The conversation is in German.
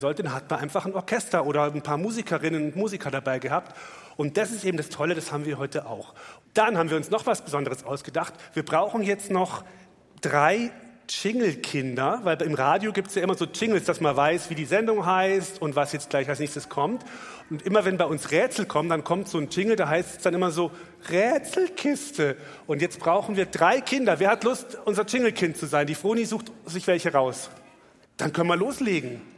Dann hat man einfach ein Orchester oder ein paar Musikerinnen und Musiker dabei gehabt. Und das ist eben das Tolle, das haben wir heute auch. Dann haben wir uns noch was Besonderes ausgedacht. Wir brauchen jetzt noch 3 Jingle-Kinder, weil im Radio gibt es ja immer so Jingles, dass man weiß, wie die Sendung heißt und was jetzt gleich als nächstes kommt. Und immer wenn bei uns Rätsel kommen, dann kommt so ein Jingle, da heißt es dann immer so Rätselkiste. Und jetzt brauchen wir 3 Kinder. Wer hat Lust, unser Jingle-Kind zu sein? Die Froni sucht sich welche raus. Dann können wir loslegen.